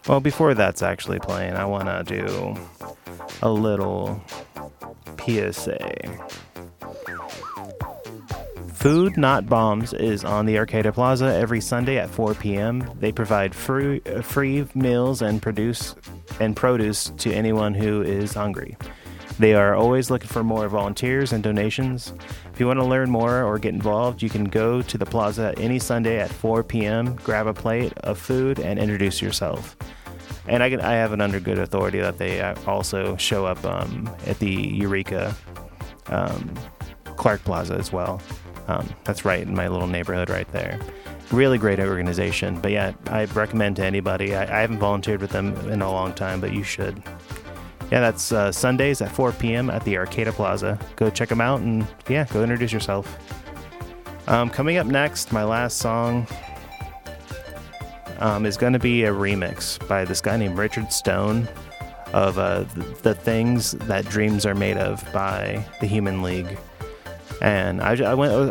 Well, before that's actually playing, I want to do a little PSA. Food Not Bombs is on the Arcata Plaza every Sunday at 4 p.m. They provide free meals and produce to anyone who is hungry. They are always looking for more volunteers and donations. If you want to learn more or get involved, you can go to the plaza any Sunday at 4 p.m., grab a plate of food, and introduce yourself. And I have it under good authority that they also show up at the Eureka Clark Plaza as well. That's right in my little neighborhood right there. Really great organization. But yeah, I recommend to anybody. I haven't volunteered with them in a long time, but you should. Yeah, that's Sundays at 4 p.m. at the Arcata Plaza. Go check them out and yeah, go introduce yourself. Coming up next, my last song is going to be a remix by this guy named Richard Stone of The Things That Dreams Are Made Of by the Human League. And I